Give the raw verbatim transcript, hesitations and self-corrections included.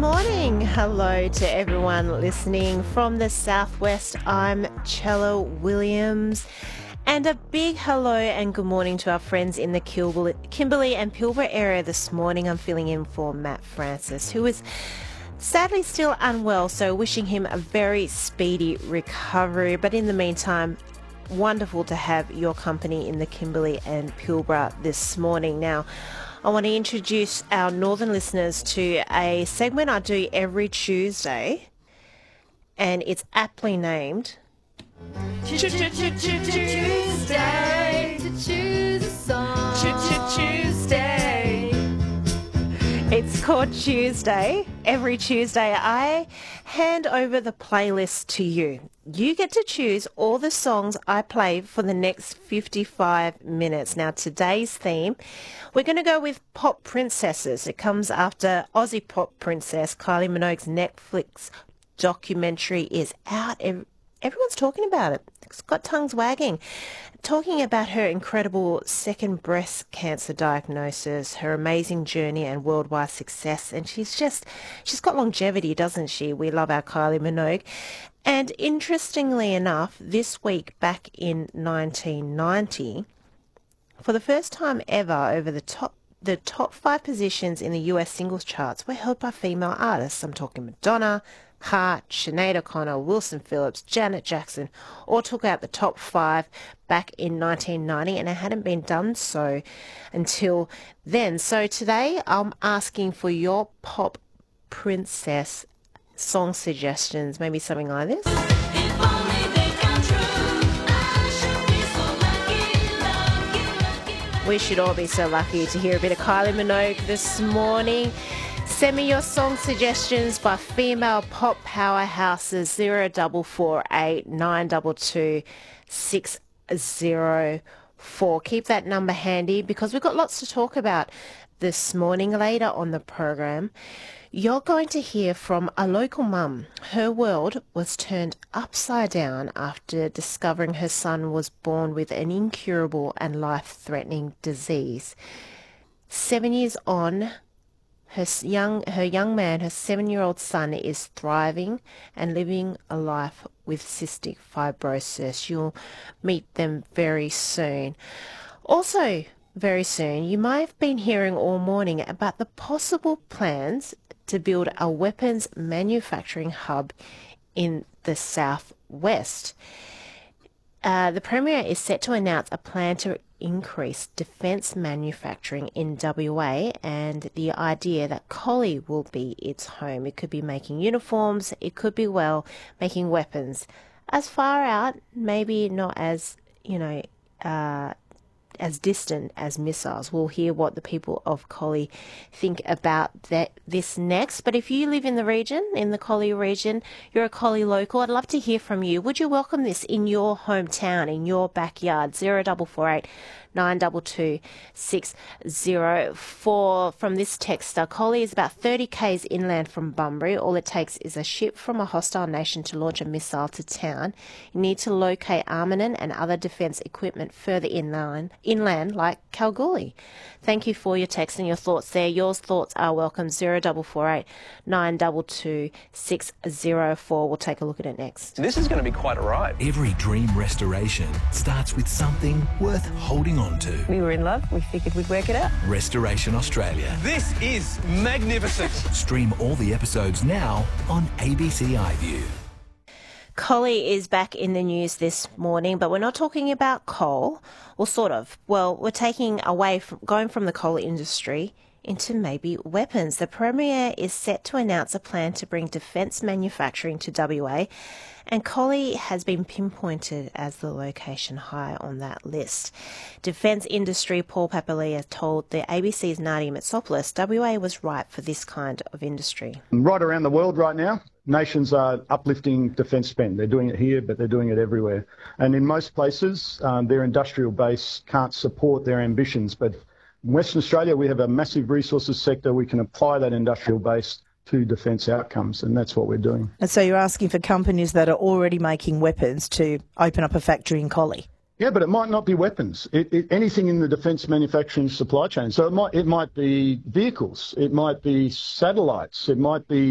morning. Hello to everyone listening from the Southwest. I'm Chella Williams. And a big hello and good morning to our friends in the Kilburn, Kimberley and Pilbara area this morning. I'm filling in for Matt Francis, who is sadly still unwell, so wishing him a very speedy recovery. But in the meantime, wonderful to have your company in the Kimberley and Pilbara this morning. Now, I want to introduce our northern listeners to a segment I do every Tuesday, and it's aptly named Tuesday to choose a song. Tuesday. It's called Tuesday. Every Tuesday, I hand over the playlist to you. You get to choose all the songs I play for the next fifty-five minutes. Now, today's theme, we're going to go with Pop Princesses. It comes after Aussie pop princess Kylie Minogue's Netflix documentary is out. Everyone's talking about it. It's got tongues wagging. Talking about her incredible second breast cancer diagnosis, her amazing journey and worldwide success. And she's just, she's got longevity, doesn't she? We love our Kylie Minogue. And interestingly enough, this week back in nineteen ninety, for the first time ever, over the top the top five positions in the U S singles charts were held by female artists. I'm talking Madonna, Hart, Sinead O'Connor, Wilson Phillips, Janet Jackson, all took out the top five back in nineteen ninety, and it hadn't been done so until then. So today I'm asking for your pop princess song suggestions, maybe something like this. If only they come true, I should be so lucky, lucky, lucky, lucky. We should all be so lucky to hear a bit of Kylie Minogue this morning. Send me your song suggestions by female pop powerhouses zero double four eight nine two two six zero four. Keep that number handy because we've got lots to talk about this morning. Later on the program, you're going to hear from a local mum. Her world was turned upside down after discovering her son was born with an incurable and life-threatening disease. Seven years on, Her young, her young man, her seven-year-old son, is thriving and living a life with cystic fibrosis. You'll meet them very soon. Also, very soon, you might have been hearing all morning about the possible plans to build a weapons manufacturing hub in the southwest. Uh, the Premier is set to announce a plan to increase defence manufacturing in W A, and the idea that Collie will be its home. It could be making uniforms, it could be, well, making weapons. As far out, maybe not as, you know, uh, as distant as missiles. We'll hear what the people of Collie think about that this next. But if you live in the region, in the Collie region, you're a Collie local, I'd love to hear from you. Would you welcome this in your hometown, in your backyard? zero double four eight nine two two six zero four. From this texter, Collie is about thirty kays inland from Bunbury. All it takes is a ship from a hostile nation to launch a missile to town. You need to locate armament and other defence equipment further inland, inland like Kalgoorlie. Thank you for your text and your thoughts there. Your thoughts are welcome. zero double four eight nine two two six zero four. We'll take a look at it next. This is going to be quite a ride. Every dream restoration starts with something worth holding on to. We were in love. We figured we'd work it out. Restoration Australia. This is magnificent. Stream all the episodes now on A B C iView. Collie is back in the news this morning, but we're not talking about coal, or sort of. Well, we're taking away from going from the coal industry into maybe weapons. The Premier is set to announce a plan to bring defence manufacturing to W A, and Collie has been pinpointed as the location high on that list. Defence industry Paul Papalia told the A B C's Nadia Mitsopoulos W A was ripe for this kind of industry. Right around the world right now, nations are uplifting defence spend. They're doing it here, but they're doing it everywhere. And in most places, um, their industrial base can't support their ambitions, but in Western Australia, we have a massive resources sector. We can apply that industrial base to defence outcomes, and that's what we're doing. And so you're asking for companies that are already making weapons to open up a factory in Collie? Yeah, but it might not be weapons. It, it, anything in the defence manufacturing supply chain. So it might it might be vehicles. It might be satellites. It might be